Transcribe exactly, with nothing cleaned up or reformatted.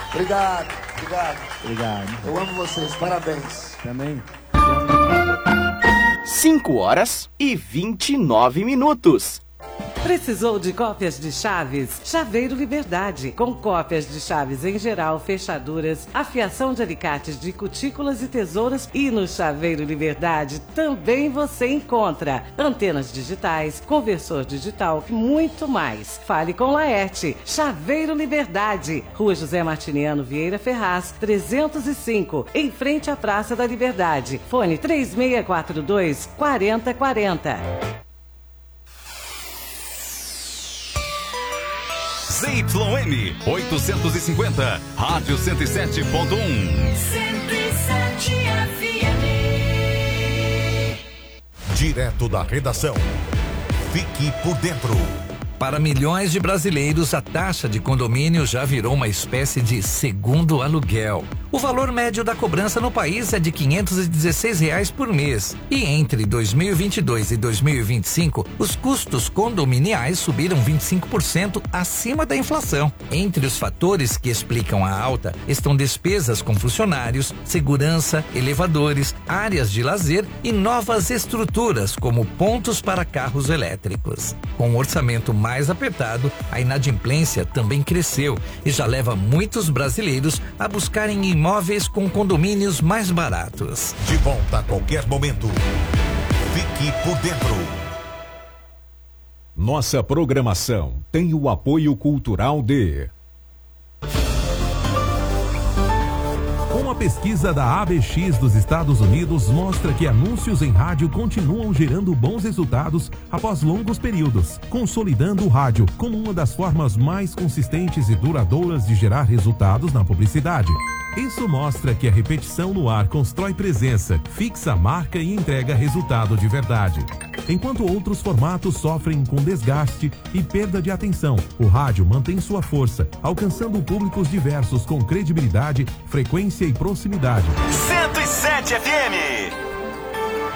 Obrigado, obrigado. Obrigado. Eu amo vocês, parabéns. Também. cinco horas e vinte e nove minutos. Precisou de cópias de chaves? Chaveiro Liberdade. Com cópias de chaves em geral, fechaduras, afiação de alicates de cutículas e tesouras. E no Chaveiro Liberdade também você encontra antenas digitais, conversor digital e muito mais. Fale com Laerte. Chaveiro Liberdade. Rua José Martiniano Vieira Ferraz, trezentos e cinco, em frente à Praça da Liberdade. Fone três seis quatro dois, quatro zero quatro zero. Z Y M oitocentos e cinquenta, Rádio cento e sete ponto um. cento e sete F M. Direto da redação. Fique por dentro. Para milhões de brasileiros, a taxa de condomínio já virou uma espécie de segundo aluguel. O valor médio da cobrança no país é de quinhentos e dezesseis reais por mês. E entre dois mil e vinte e dois e dois mil e vinte e cinco, os custos condominiais subiram vinte e cinco por cento acima da inflação. Entre os fatores que explicam a alta estão despesas com funcionários, segurança, elevadores, áreas de lazer e novas estruturas, como pontos para carros elétricos. Com o orçamento mais apertado, a inadimplência também cresceu e já leva muitos brasileiros a buscarem imóveis com condomínios mais baratos. De volta a qualquer momento. Fique por dentro. Nossa programação tem o apoio cultural de... Uma pesquisa da A B X dos Estados Unidos mostra que anúncios em rádio continuam gerando bons resultados após longos períodos, consolidando o rádio como uma das formas mais consistentes e duradouras de gerar resultados na publicidade. Isso mostra que a repetição no ar constrói presença, fixa a marca e entrega resultado de verdade. Enquanto outros formatos sofrem com desgaste e perda de atenção, o rádio mantém sua força, alcançando públicos diversos com credibilidade, frequência e proximidade. cento e sete F M.